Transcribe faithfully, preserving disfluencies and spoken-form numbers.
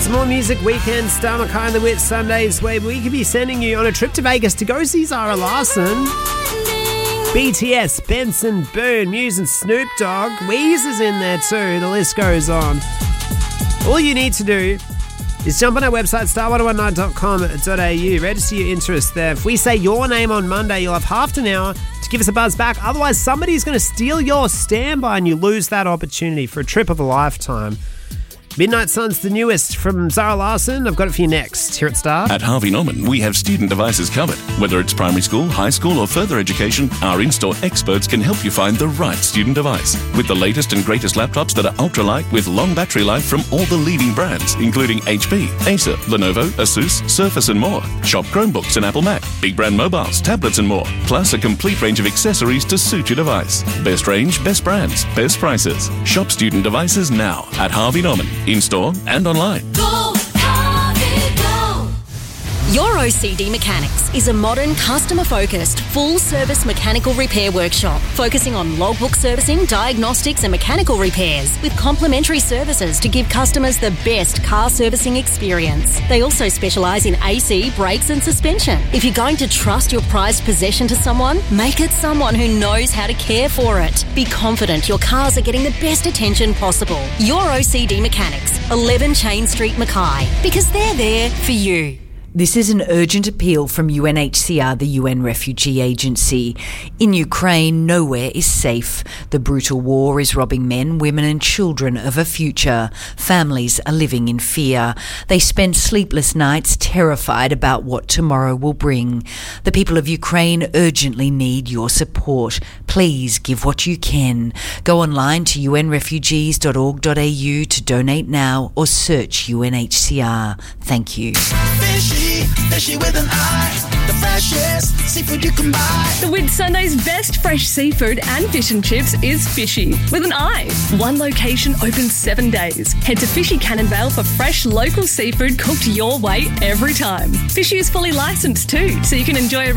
It's More Music Weekend, Star Mackay and the Wit Sundays, where we could be sending you on a trip to Vegas to go see Zara Larsson. B T S, Benson, Boone, Muse and Snoop Dogg. Weezer's in there too. The list goes on. All you need to do is jump on our website, star one oh one nine dot com dot a u. Register your interest there. If we say your name on Monday, you'll have half an hour to give us a buzz back. Otherwise, somebody's going to steal your standby and you lose that opportunity for a trip of a lifetime. Midnight Sun's the newest from Zara Larsson. I've got it for you next here at Star. At Harvey Norman, we have student devices covered. Whether it's primary school, high school or further education, our in-store experts can help you find the right student device. With the latest and greatest laptops that are ultralight with long battery life from all the leading brands, including H P, Acer, Lenovo, Asus, Surface and more. Shop Chromebooks and Apple Mac, big brand mobiles, tablets and more. Plus a complete range of accessories to suit your device. Best range, best brands, best prices. Shop student devices now at Harvey Norman. In-store and online. Go, Harvey, go! Your O C D Mechanics is a modern, customer-focused, full-service mechanical repair workshop focusing on logbook servicing, diagnostics and mechanical repairs with complimentary services to give customers the best car servicing experience. They also specialise in A C, brakes and suspension. If you're going to trust your prized possession to someone, make it someone who knows how to care for it. Be confident your cars are getting the best attention possible. Your O C D Mechanics, eleven Chain Street, Mackay, because they're there for you. This is an urgent appeal from U N H C R, the U N Refugee Agency. In Ukraine, nowhere is safe. The brutal war is robbing men, women and children of a future. Families are living in fear. They spend sleepless nights terrified about what tomorrow will bring. The people of Ukraine urgently need your support. Please give what you can. Go online to u n refugees dot org dot a u to donate now or search U N H C R. Thank you. Fishy, fishy with an eye, the freshest seafood you can buy. The Whit Sunday's best fresh seafood and fish and chips is Fishy with an eye. One location open seven days. Head to Fishy Cannonvale for fresh local seafood cooked your way every time. Fishy is fully licensed too, so you can enjoy a